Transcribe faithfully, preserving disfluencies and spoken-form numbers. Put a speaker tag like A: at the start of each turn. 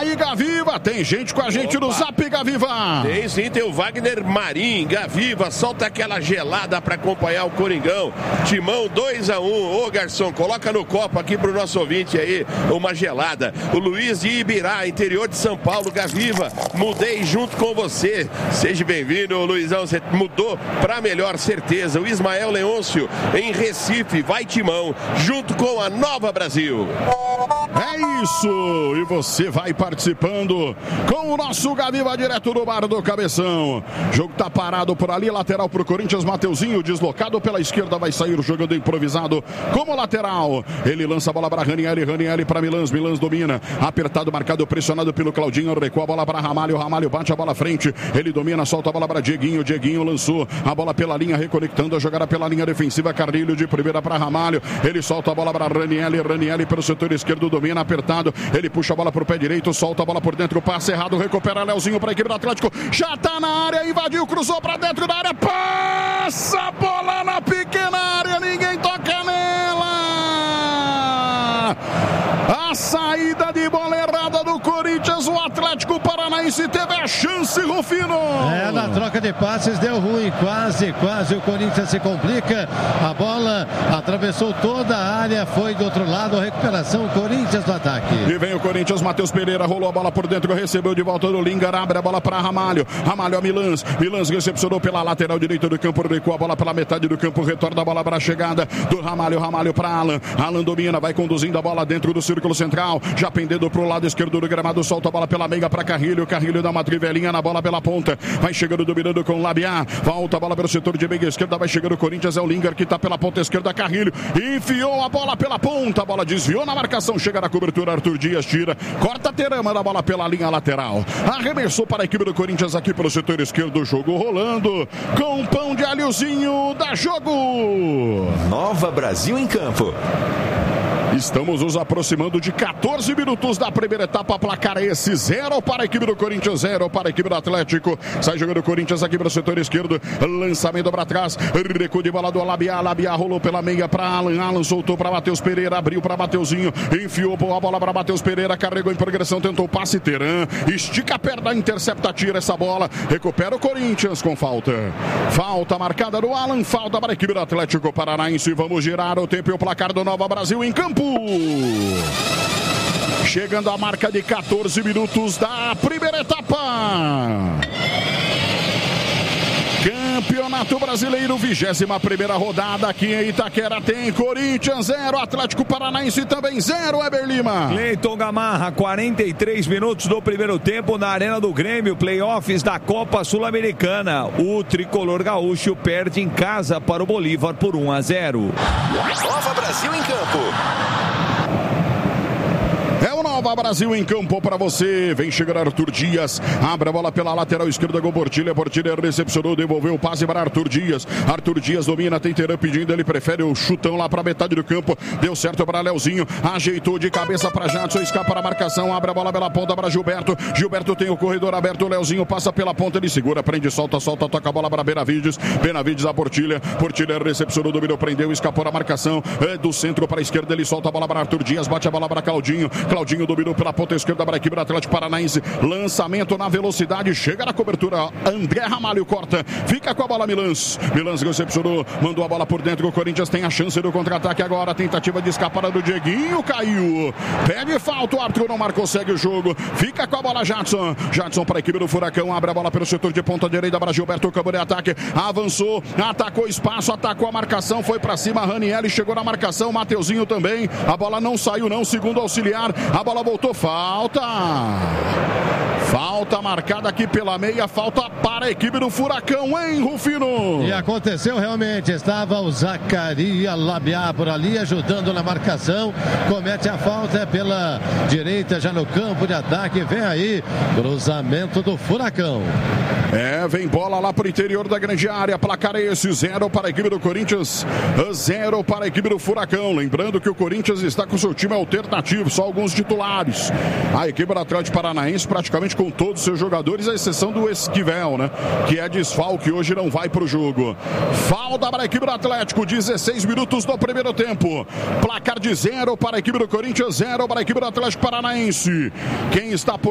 A: aí, Gaviva, tem gente com a gente Opa. no Zap, Gaviva.
B: Tem sim, tem o Wagner Marim, Gaviva, solta aquela gelada para acompanhar o Coringão. Timão dois a um. Ô, garçom, coloca no copo aqui pro nosso ouvinte aí uma gelada. O Luiz de Ibirá, interior de São Paulo, Gaviva, mudei junto com você. Seja bem-vindo, Luizão, você mudou para melhor, certeza. O Ismael Leôncio, em Recife, vai Timão, junto com a Nova Brasil.
A: É isso, e você vai participando com o nosso Gaviva direto do bar do Cabeção. O jogo tá parado por ali, lateral pro Corinthians, Mateuzinho deslocado pela esquerda, vai sair jogando improvisado como lateral. Ele lança a bola para Ranieri, Ranieri para Milans, Milans domina, apertado, marcado, pressionado pelo Claudinho, recua a bola para Ramalho, Ramalho bate a bola à frente, ele domina, solta a bola para Dieguinho, Dieguinho lançou a bola pela linha, reconectando a jogada pela linha defensiva, Carrilho de primeira para Ramalho, ele solta a bola para Ranieri, Ranieri pelo setor esquerdo, domina, apertado, ele puxa a bola pro pé direito, solta a bola por dentro, passe errado, recupera Leozinho para a equipe do Atlético, já tá na área, invadiu, cruzou para dentro da área, passa a bola na pequena área, ninguém toca nela. A saída de bola errada do Corinthians, o Atlético Paranaense teve a chance, Rufino.
C: É, na troca de passes deu ruim, quase, quase o Corinthians se complica, a bola atravessou toda a área, foi do outro lado, a recuperação, Corinthians no ataque.
A: E vem o Corinthians, Matheus Pereira, rolou a bola por dentro, recebeu de volta do Lingar, abre a bola para Ramalho, Ramalho a Milans, Milans recepcionou pela lateral direita do campo, recua a bola pela metade do campo, retorna a bola para a chegada do Ramalho, Ramalho para Alan, Alan domina, vai conduzindo a bola dentro do círculo central, já pendendo pro lado esquerdo do gramado, solta a bola pela meia para Carrilho, Carrilho dá uma trivelinha na bola pela ponta, vai chegando dominando com o Labiá, volta a bola pelo setor de meia esquerda, vai chegando o Corinthians, é o Lingar que tá pela ponta esquerda, Carrilho, enfiou a bola pela ponta, a bola desviou na marcação, chega na cobertura, Arthur Dias tira, corta a terama da bola pela linha lateral, arremessou para a equipe do Corinthians aqui pelo setor esquerdo, jogo rolando, com pão de alhozinho, dá jogo!
D: Nova Brasil em campo.
A: Estamos nos aproximando de quatorze minutos da primeira etapa, placar esse, zero para a equipe do Corinthians, zero para a equipe do Atlético, sai jogando o Corinthians aqui para o setor esquerdo, lançamento para trás, recuo de bola do Labiá, Labiá rolou pela meia para Alan, Alan soltou para Matheus Pereira, abriu para Mateuzinho, enfiou a bola para Matheus Pereira, carregou em progressão, tentou passe, Teran, estica a perna, intercepta, tira essa bola, recupera o Corinthians com falta, falta marcada do Alan, falta para a equipe do Atlético Paranaense, vamos girar o tempo e o placar do Nova Brasil em campo. Chegando a marca de quatorze minutos da primeira etapa. Campeonato Brasileiro, vigésima primeira rodada aqui em Itaquera, tem Corinthians zero, Atlético Paranaense também zero, Eber Lima.
E: Cleiton Gamarra, quarenta e três minutos do primeiro tempo na Arena do Grêmio, playoffs da Copa Sul-Americana. O tricolor gaúcho perde em casa para o Bolívar por um a zero.
D: Nova Brasil em campo.
A: É o Nova Brasil em campo para você. Vem chegar Arthur Dias. Abre a bola pela lateral esquerda com Portilha. Portilha recepcionou, devolveu o passe para Arthur Dias. Arthur Dias domina, tem Teran pedindo. Ele prefere o chutão lá para metade do campo. Deu certo para Leozinho. Ajeitou de cabeça para Jadson. Escapa a marcação. Abre a bola pela ponta para Gilberto. Gilberto tem o corredor aberto. O Leozinho passa pela ponta. Ele segura, prende, solta, solta. Toca a bola para Benavides. Benavides a Portilha. Portilha recepcionou, dominou, prendeu. Escapou a marcação. É do centro para a esquerda. Ele solta a bola para Arthur Dias. Bate a bola para Claudinho. Claudinho dominou pela ponta esquerda para a equipe do Atlético Paranaense. Lançamento na velocidade. Chega na cobertura. André Ramalho corta. Fica com a bola Milans. Milans recepcionou. Mandou a bola por dentro. O Corinthians tem a chance do contra-ataque agora. Tentativa de escapada do Dieguinho. Caiu. Pede falta. O árbitro não marcou. Segue o jogo. Fica com a bola Jadson. Jadson para a equipe do Furacão. Abre a bola pelo setor de ponta direita para Gilberto. Campo de ataque. Avançou. Atacou espaço. Atacou a marcação. Foi para cima. Ranieri chegou na marcação. Mateuzinho também. A bola não saiu não. Segundo auxiliar. A bola voltou. Falta. Falta marcada aqui pela meia. Falta para a equipe do Furacão, hein, Rufino?
C: E aconteceu realmente. Estava o Zacarias Labiá por ali ajudando na marcação. Comete a falta pela direita já no campo de ataque. Vem aí cruzamento do Furacão.
A: É, vem bola lá para o interior da grande área. Placar é esse, zero para a equipe do Corinthians, zero para a equipe do Furacão. Lembrando que o Corinthians está com seu time alternativo, só alguns titulares. A equipe do Atlético Paranaense praticamente com todos os seus jogadores, à exceção do Esquivel, né? Que é desfalque, hoje não vai para o jogo. Falta para a equipe do Atlético, dezesseis minutos do primeiro tempo. Placar de zero para a equipe do Corinthians, zero para a equipe do Atlético Paranaense. Quem está por